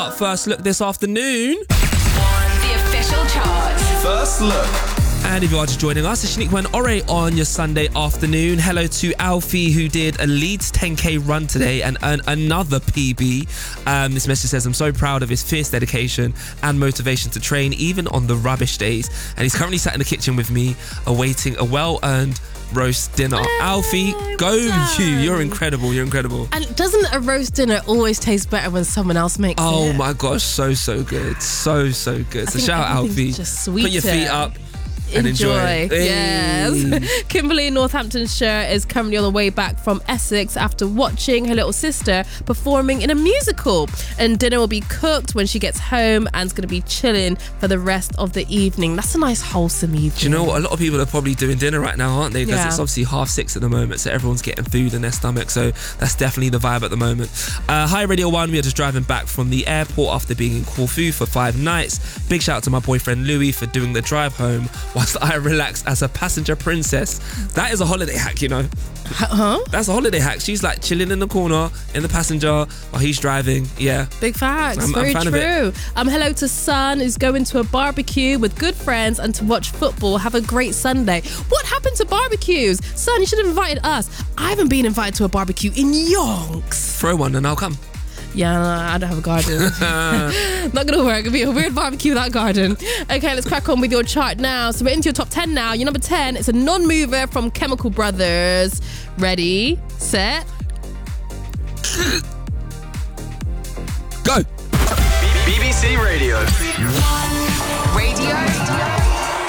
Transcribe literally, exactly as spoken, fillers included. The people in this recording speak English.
First look this afternoon. The official charts. First look. And if you are just joining us, it's Shaniqua and Ore on your Sunday afternoon. Hello to Alfie, who did a Leeds ten K run today and earned another P B. Um, this message says, I'm so proud of his fierce dedication and motivation to train, even on the rubbish days. And he's currently sat in the kitchen with me, awaiting a well-earned roast dinner. Hey, Alfie, go you. You're incredible. You're incredible. And doesn't a roast dinner always taste better when someone else makes oh it? Oh my gosh, so, so good. So, so good. I So think shout out Alfie. everything's just sweeter. Put your feet up. And enjoy. enjoy. Yes. Hey. Kimberly in Northamptonshire is currently on the way back from Essex after watching her little sister performing in a musical. And dinner will be cooked when she gets home and is going to be chilling for the rest of the evening. That's a nice wholesome evening. Do you know what? A lot of people are probably doing dinner right now, aren't they? Because Yeah. it's obviously half six at the moment, so everyone's getting food in their stomach. So that's definitely the vibe at the moment. Uh, hi, Radio One. We are just driving back from the airport after being in Corfu for five nights. Big shout out to my boyfriend Louis for doing the drive home whilst I relaxed as a passenger princess. That is a holiday hack, you know. Huh? That's a holiday hack. She's like chilling in the corner in the passenger while he's driving. Yeah. Big facts. I'm- I'm Very a fan of it. true. Um, hello to Son, who's going to a barbecue with good friends and to watch football. Have a great Sunday. What happened to barbecues? Son, you should have invited us. I haven't been invited to a barbecue in yonks. Throw one and I'll come. Yeah, no, I don't have a garden. Not gonna work. It'll be a weird barbecue without garden. Okay, let's crack on with your chart now. So we're into your top ten now. Your number ten, it's a non-mover from Chemical Brothers. Ready, set. Go. B B C Radio. Radio